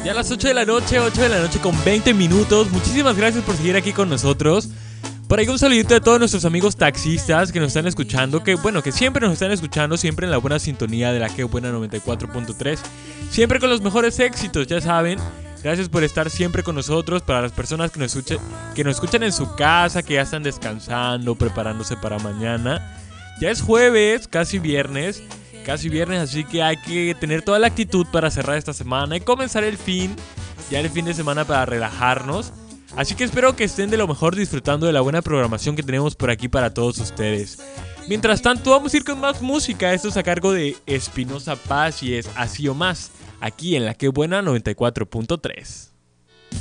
Ya a las 8 de la noche, 8 de la noche con 20 minutos. Muchísimas gracias por seguir aquí con nosotros. Por ahí un saludito a todos nuestros amigos taxistas que nos están escuchando, que siempre nos están escuchando, siempre en la buena sintonía de la que buena 94.3, siempre con los mejores éxitos, ya saben. Gracias por estar siempre con nosotros. Para las personas que nos escuchan en su casa, que ya están descansando, preparándose para mañana. Ya es jueves, casi viernes, así que hay que tener toda la actitud para cerrar esta semana y comenzar el fin de semana para relajarnos. Así que espero que estén de lo mejor disfrutando de la buena programación que tenemos por aquí para todos ustedes. Mientras tanto, vamos a ir con más música. Esto es a cargo de Espinosa Paz y es Así o Más, aquí en la que buena 94.3.